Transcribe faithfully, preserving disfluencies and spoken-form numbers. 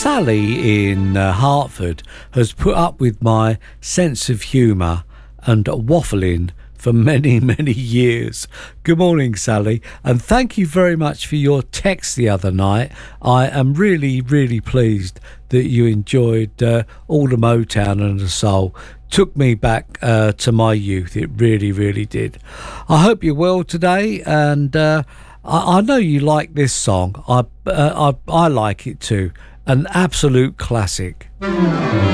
Sally in uh, Hartford has put up with my sense of humour and waffling for many, many years. Good morning, Sally, and thank you very much for your text the other night. I am really, really pleased that you enjoyed uh, all the Motown and the soul. Took me back uh, to my youth. It really, really did. I hope you're well today, and uh, I, I know you like this song. I, uh, I I like it too. An absolute classic.